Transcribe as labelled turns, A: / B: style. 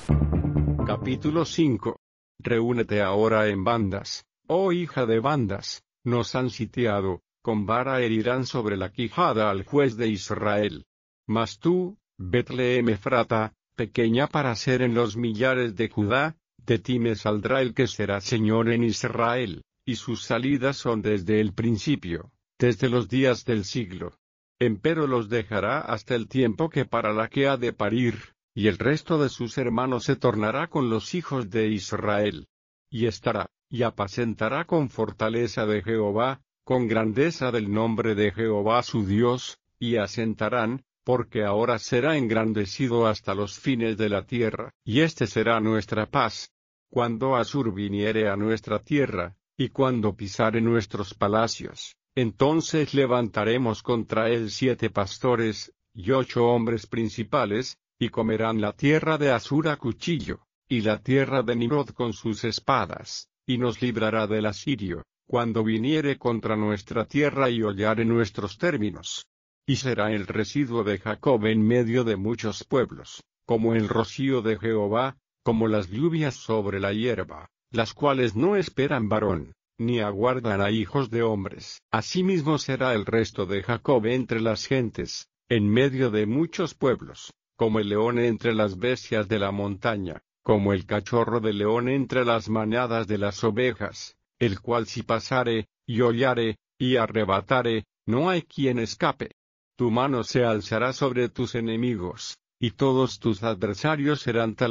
A: Capítulo 5. Reúnete ahora en bandas, oh hija de bandas, nos han sitiado, con vara herirán sobre la quijada al juez de Israel. Mas tú, Betlehem Efrata, pequeña para ser en los millares de Judá, de ti me saldrá el que será Señor en Israel, y sus salidas son desde el principio, desde los días del siglo. Empero los dejará hasta el tiempo que para la que ha de parir, y el resto de sus hermanos se tornará con los hijos de Israel. Y estará, y apacentará con fortaleza de Jehová, con grandeza del nombre de Jehová su Dios, y asentarán, porque ahora será engrandecido hasta los fines de la tierra, y este será nuestra paz. Cuando Asur viniere a nuestra tierra, y cuando pisare nuestros palacios, entonces levantaremos contra él 7 pastores, y 8 hombres principales, y comerán la tierra de Asur a cuchillo, y la tierra de Nimrod con sus espadas, y nos librará del asirio, cuando viniere contra nuestra tierra y hollare nuestros términos. Y será el residuo de Jacob en medio de muchos pueblos, como el rocío de Jehová, como las lluvias sobre la hierba, las cuales no esperan varón, ni aguardan a hijos de hombres. Asimismo será el resto de Jacob entre las gentes, en medio de muchos pueblos, como el león entre las bestias de la montaña, como el cachorro de león entre las manadas de las ovejas, el cual si pasare, y hollare, y arrebatare, no hay quien escape. Tu mano se alzará sobre tus enemigos, y todos tus adversarios serán tal